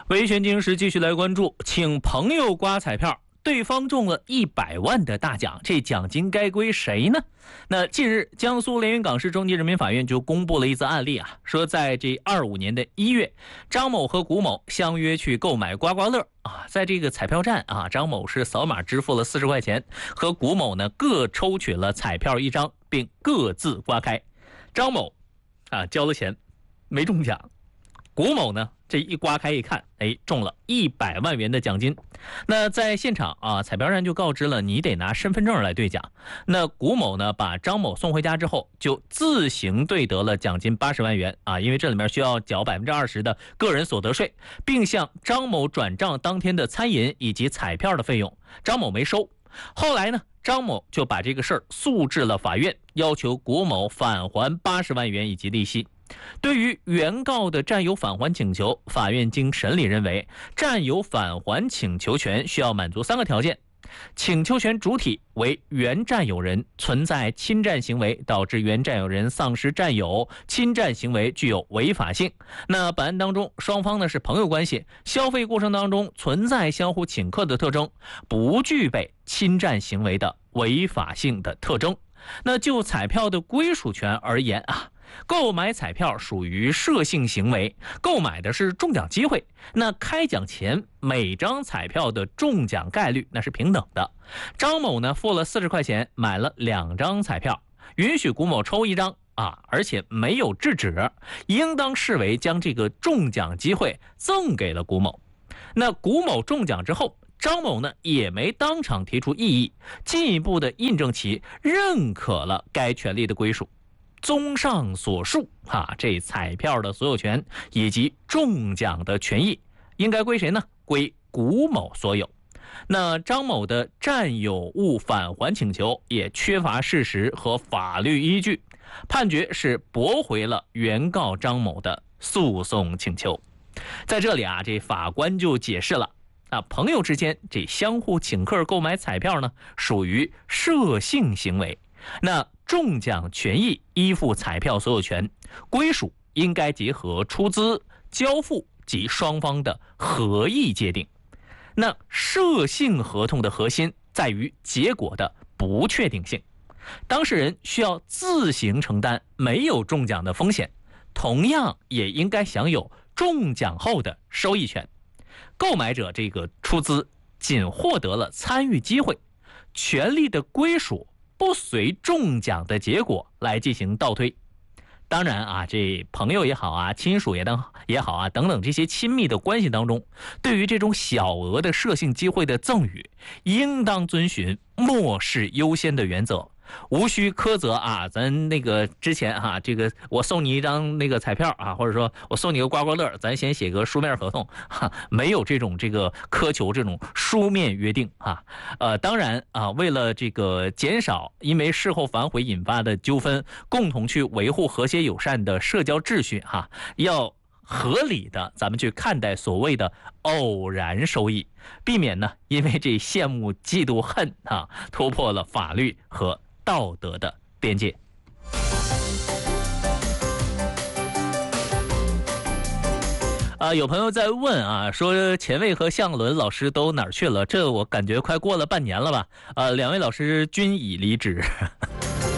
维权进行时继续来关注，请朋友刮彩票，对方中了100万的大奖，这奖金该归谁呢？那近日，江苏连云港市中级人民法院就公布了一则案例啊，说在这25年的1月，张某和古某相约去购买刮刮乐啊，在这个彩票站啊，张某是扫码支付了40块钱，和古某呢各抽取了彩票1张，并各自刮开。张某交了钱，没中奖。古某呢，这一刮开一看，中了100万元的奖金。那在现场啊，彩票站就告知了你得拿身份证来兑奖。那古某呢，把张某送回家之后，就自行兑得了奖金80万元啊，因为这里面需要缴20%的个人所得税，并向张某转账当天的餐饮以及彩票的费用，张某没收。后来呢，张某就把这个事儿诉至了法院，要求古某返还80万元以及利息。对于原告的占有返还请求，法院经审理认为，占有返还请求权需要满足3个条件：请求权主体为原占有人，存在侵占行为，导致原占有人丧失占有，侵占行为具有违法性。那本案当中，双方呢是朋友关系，消费过程当中存在相互请客的特征，不具备侵占行为的违法性的特征。那就彩票的归属权而言啊，购买彩票属于涉性行为，购买的是中奖机会。那开奖前每张彩票的中奖概率那是平等的。张某呢付了40块钱买了2张彩票，允许古某抽1张而且没有制止，应当视为将这个中奖机会赠给了古某。那古某中奖之后，张某呢也没当场提出异议，进一步的印证其认可了该权利的归属。综上所述这彩票的所有权以及中奖的权益应该归谁呢？归古某所有。那张某的占有物返还请求也缺乏事实和法律依据，判决是驳回了原告张某的诉讼请求。在这里这法官就解释了，朋友之间这相互请客购买彩票呢，属于涉性行为。那中奖权益依附彩票所有权，归属应该结合出资、交付及双方的合意界定。那涉性合同的核心在于结果的不确定性，当事人需要自行承担没有中奖的风险，同样也应该享有中奖后的收益权。购买者这个出资仅获得了参与机会，权利的归属不随中奖的结果来进行倒推。当然这朋友也好亲属也好等等这些亲密的关系当中，对于这种小额的涉性机会的赠与，应当遵循末世优先的原则，无需苛责咱那个之前这个我送你1张那个彩票或者说我送你个刮刮乐，咱先写个书面合同没有这个苛求这种书面约定当然为了这个减少因为事后反悔引发的纠纷，共同去维护和谐友善的社交秩序要合理的咱们去看待所谓的偶然收益，避免呢因为这羡慕嫉妒恨突破了法律和道德的边界。有朋友在问说钱卫和向伦老师都哪儿去了？这我感觉快过了半年了吧？2位老师均已离职。